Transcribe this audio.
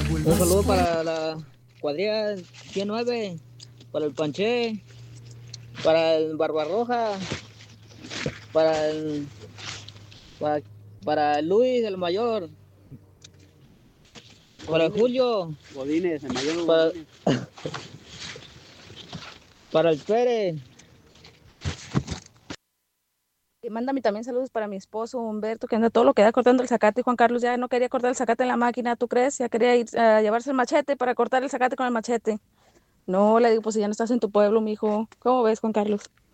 Un saludo para la cuadrilla 109, para el Panché, para el Barbarroja, para el, para, para el Luis, el mayor, para el Godínez, Julio, Godínez, el mayor para, Godínez. para el Pérez. Y mándame también saludos para mi esposo Humberto, que anda todo lo que da cortando el zacate. Y Juan Carlos ya no quería cortar el zacate en la máquina, ¿tú crees? Ya quería ir a llevarse el machete para cortar el zacate con el machete. No, le digo, pues si ya no estás en tu pueblo, mijo. ¿Cómo ves, Juan Carlos?